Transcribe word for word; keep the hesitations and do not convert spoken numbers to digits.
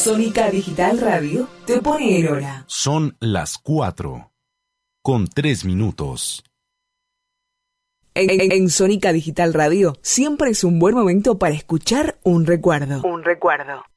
Sónica Digital Radio te pone en hora. Son las cuatro, con tres minutos. En, en, en Sónica Digital Radio siempre es un buen momento para escuchar un recuerdo. Un recuerdo.